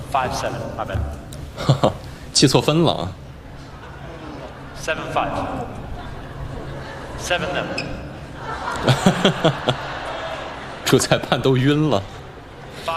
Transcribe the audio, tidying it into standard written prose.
5-7, my bad. 哈哈，记错分了啊。 7-5. 7-0. 主裁判都晕了。